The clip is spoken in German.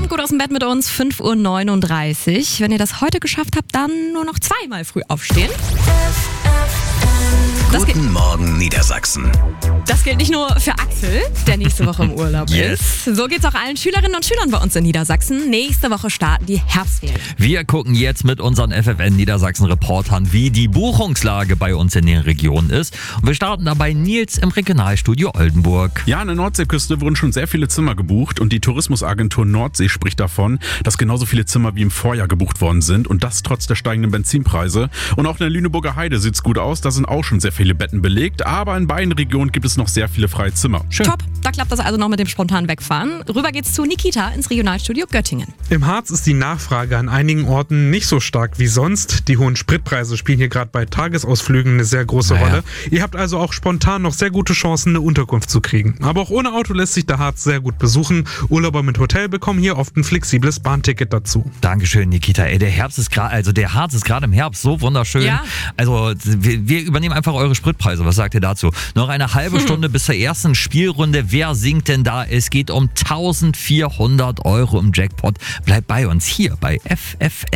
Kommt gut aus dem Bett mit uns, 5:39 Uhr. Wenn ihr das heute geschafft habt, dann nur noch zweimal früh aufstehen. Guten Morgen Niedersachsen. Das gilt nicht nur für Axel, der nächste Woche im Urlaub ist. So geht's auch allen Schülerinnen und Schülern bei uns in Niedersachsen. Nächste Woche starten die Herbstferien. Wir gucken jetzt mit unseren FFN Niedersachsen-Reportern, wie die Buchungslage bei uns in den Regionen ist. Und wir starten dabei Nils im Regionalstudio Oldenburg. Ja, an der Nordseeküste wurden schon sehr viele Zimmer gebucht und die Tourismusagentur Nordsee spricht davon, dass genauso viele Zimmer wie im Vorjahr gebucht worden sind und das trotz der steigenden Benzinpreise. Und auch in der Lüneburger Heide sieht's gut aus, da sind auch schon sehr viele Betten belegt, aber in beiden Regionen gibt es noch sehr viele freie Zimmer. Schön. Top, da klappt das also noch mit dem spontanen Wegfahren. Rüber geht's zu Nikita ins Regionalstudio Göttingen. Im Harz ist die Nachfrage an einigen Orten nicht so stark wie sonst. Die hohen Spritpreise spielen hier gerade bei Tagesausflügen eine sehr große Rolle. Ihr habt also auch spontan noch sehr gute Chancen, eine Unterkunft zu kriegen. Aber auch ohne Auto lässt sich der Harz sehr gut besuchen. Urlauber mit Hotel bekommen hier oft ein flexibles Bahnticket dazu. Dankeschön, Nikita. Der Harz ist gerade im Herbst so wunderschön. Ja. Also wir übernehmen einfach eure Spritpreise. Was sagt ihr dazu? Noch eine halbe Stunde bis zur ersten Spielrunde. Wer singt denn da? Es geht um 1.400 € im Jackpot. Bleibt bei uns hier bei FFN.